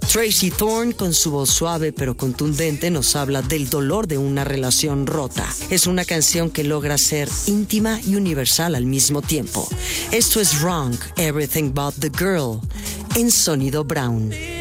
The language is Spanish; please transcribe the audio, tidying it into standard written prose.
Tracy Thorn, con su voz suave pero contundente, nos habla del dolor de una relación rota. Es una canción que logra ser íntima y universal al mismo tiempo. Esto es Wrong, Everything But the Girl, en Sonido Brown.